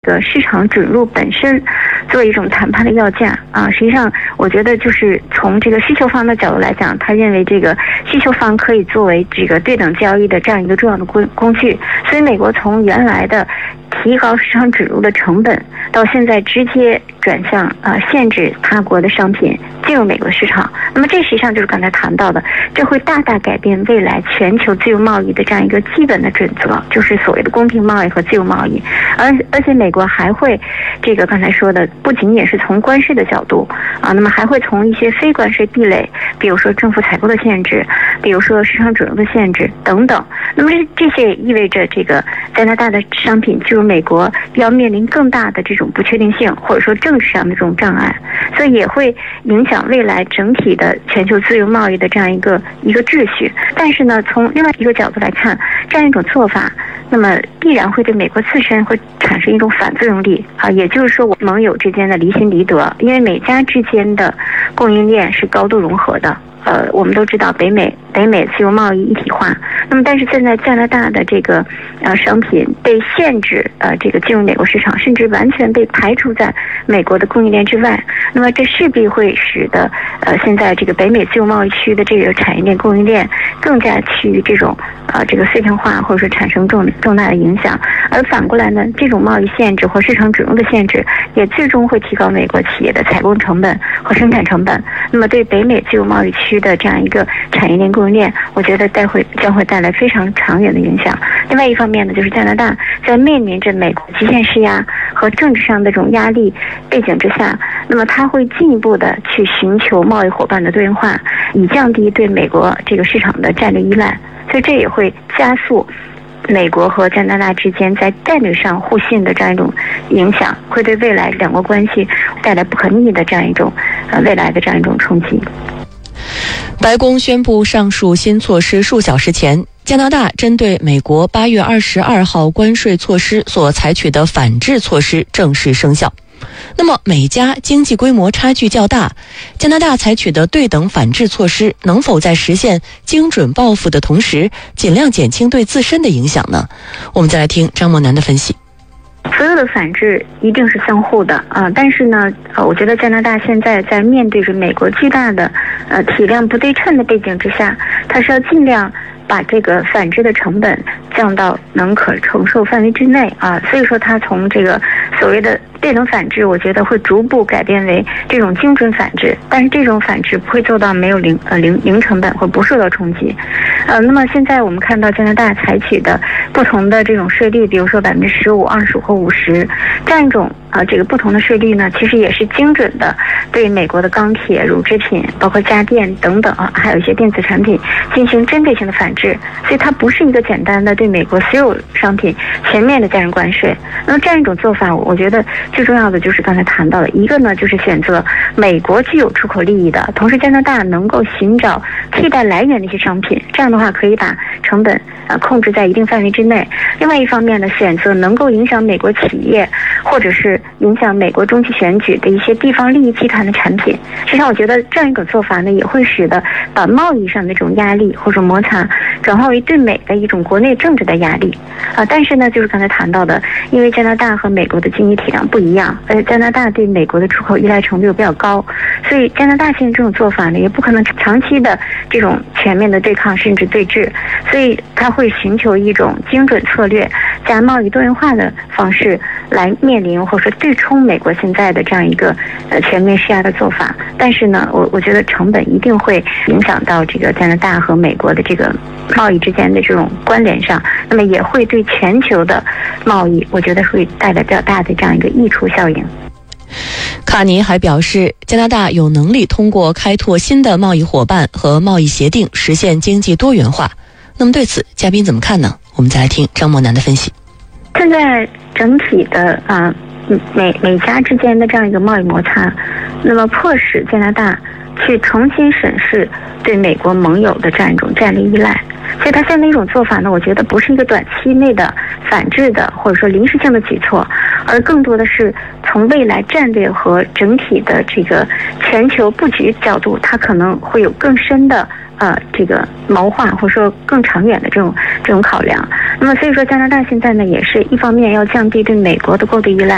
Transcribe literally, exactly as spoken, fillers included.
个市场准入本身作为一种谈判的要价啊。实际上，我觉得就是从这个需求方的角度来讲，他认为这个需求方可以作为这个对等交易的这样一个重要的工工具，所以美国从原来的提高市场准入的成本，到现在直接转向啊、呃、限制他国的商品进入美国市场。那么这实际上就是刚才谈到的，这会大大改变未来全球自由贸易的这样一个基本的准则，就是所谓的公平贸易和自由贸易。而而且美国还会这个刚才说的，不仅仅是从关税的角度啊，那么还会从一些非关税壁垒，比如说政府采购的限制，比如说市场准入的限制等等。那么这些也意味着这个加拿大的商品进入美国要面临更大的这种不确定性，或者说政治上的这种障碍，所以也会影响未来整体的全球自由贸易的这样一个一个秩序。但是呢，从另外一个角度来看，这样一种做法，那么必然会对美国自身会产生一种反作用力啊，也就是说，盟友之间的离心离德，因为美加之间的供应链是高度融合的。呃，我们都知道北美北美自由贸易一体化，那么但是现在加拿大的这个呃商品被限制呃这个进入美国市场，甚至完全被排除在美国的供应链之外，那么这势必会使得呃现在这个北美自由贸易区的这个产业链供应链更加趋于这种呃这个碎片化，或者说产生重重大的影响。而反过来呢，这种贸易限制或市场准入的限制，也最终会提高美国企业的采购成本和生产成本，那么对北美自由贸易区的这样一个产业链供应链，我觉得带会将会带来非常长远的影响。另外一方面呢，就是加拿大在面临着美国极限施压和政治上的这种压力背景之下，那么它会进一步的去寻求贸易伙伴的多元化，以降低对美国这个市场的战略依赖。所以这也会加速美国和加拿大之间在战略上互信的这样一种影响，会对未来两国关系带来不可逆的这样一种呃未来的这样一种冲击。 白宫宣布上述新措施数小时前，加拿大针对美国八月二十二号关税措施所采取的反制措施正式生效。那么美加经济规模差距较大，加拿大采取的对等反制措施能否在实现精准报复的同时尽量减轻对自身的影响呢？我们再来听张梦楠的分析。 所有的反制一定是相互的啊、呃，但是呢，呃，我觉得加拿大现在在面对着美国巨大的呃体量不对称的背景之下，它是要尽量把这个反制的成本降到能可承受范围之内啊，所以说它从这个所谓的对等反制，我觉得会逐步改变为这种精准反制，但是这种反制不会做到没有零呃零零成本或不受到冲击。呃，那么现在我们看到加拿大采取的不同的这种税率，比如说百分之十五、二十五或五十这样一种啊、呃、这个不同的税率呢，其实也是精准的对美国的钢铁、乳制品、包括家电等等啊，还有一些电子产品进行针对性的反制，所以它不是一个简单的对美国所有商品全面的加征关税。那么这样一种做法，我觉得最重要的就是刚才谈到的一个呢，就是选择美国具有出口利益的，同时加拿大能够寻找替代来源的一些商品，这样的话可以把成本呃控制在一定范围之内。另外一方面呢，选择能够影响美国企业或者是影响美国中期选举的一些地方利益集团的产品。实际上我觉得这样一种做法呢，也会使得把贸易上的这种压力或者摩擦转化为对美的一种国内政治的压力啊、呃。但是呢，就是刚才谈到的，因为加拿大和美国的经济体量不一样，而且加拿大对美国的出口依赖程度又比较高，所以加拿大现在这种做法呢，也不可能长期的这种全面的对抗甚至对峙，所以他会寻求一种精准策略加贸易多元化的方式来面临或者说对冲美国现在的这样一个呃全面施压的做法。但是呢，我我觉得成本一定会影响到这个加拿大和美国的这个贸易之间的这种关联上，那么也会对全球的贸易，我觉得会带来比较大的这样一个溢出效应。 卡尼还表示，加拿大有能力通过开拓新的贸易伙伴和贸易协定实现经济多元化。那么对此，嘉宾怎么看呢？我们再来听张梦楠的分析。 现在整体的啊、呃、美美加之间的这样一个贸易摩擦，那么迫使加拿大去重新审视对美国盟友的这样一种战略依赖。所以他现在一种做法呢，我觉得不是一个短期内的反制的或者说临时性的举措，而更多的是从未来战略和整体的这个全球布局角度，它可能会有更深的呃这个谋划或者说更长远的这种这种考量。那么所以说加拿大现在呢，也是一方面要降低对美国的过度依赖，